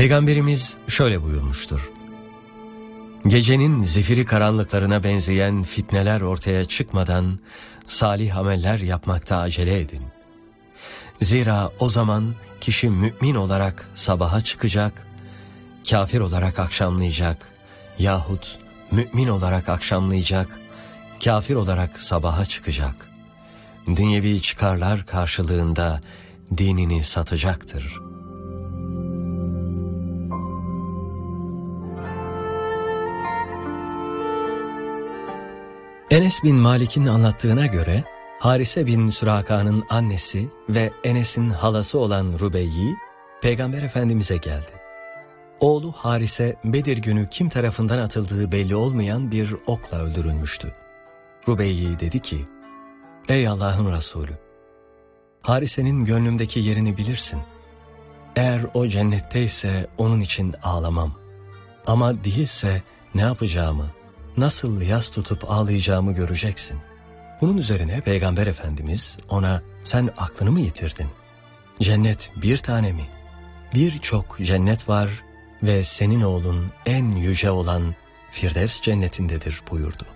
Peygamberimiz şöyle buyurmuştur: gecenin zifiri karanlıklarına benzeyen fitneler ortaya çıkmadan salih ameller yapmakta acele edin. Zira o zaman kişi mümin olarak sabaha çıkacak, kafir olarak akşamlayacak yahut mümin olarak akşamlayacak, kafir olarak sabaha çıkacak. Dünyevi çıkarlar karşılığında dinini satacaktır. Enes bin Malik'in anlattığına göre Harise bin Süraka'nın annesi ve Enes'in halası olan Rubeyyi Peygamber Efendimiz'e geldi. Oğlu Harise Bedir günü kim tarafından atıldığı belli olmayan bir okla öldürülmüştü. Rubeyyi dedi ki: ey Allah'ın Resulü, Harise'nin gönlümdeki yerini bilirsin. Eğer o cennetteyse onun için ağlamam. Ama değilse ne yapacağımı, nasıl yas tutup ağlayacağımı göreceksin. Bunun üzerine Peygamber Efendimiz ona, sen aklını mı yitirdin? Cennet bir tane mi? Birçok cennet var ve senin oğlun en yüce olan Firdevs cennetindedir buyurdu.